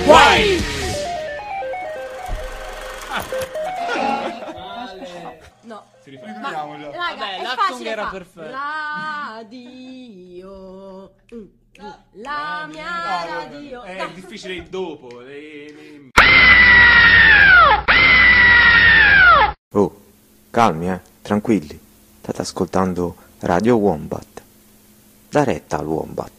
Guai! No. Riprendiamolo. Raga, Vabbè, è l'acting facile era fa. perfetto. Radio. La mia radio. È No. difficile il dopo. Oh, calmi, tranquilli. State ascoltando Radio Wombat. Da retta al Wombat.